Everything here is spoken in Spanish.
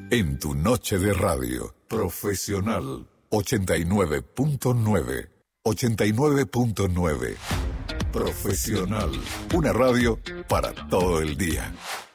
En tu noche de radio, Profesional 89.9. 89.9. Profesional. Una radio para todo el día.